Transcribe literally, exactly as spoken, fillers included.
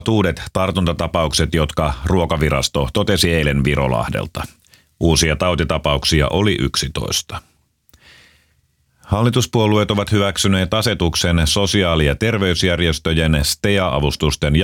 uudet tartuntatapaukset, jotka Ruokavirasto totesi eilen Virolahdelta. Uusia tautitapauksia oli yksitoista. Hallituspuolueet ovat hyväksyneet asetuksen sosiaali- ja terveysjärjestöjen S T E A-avustusten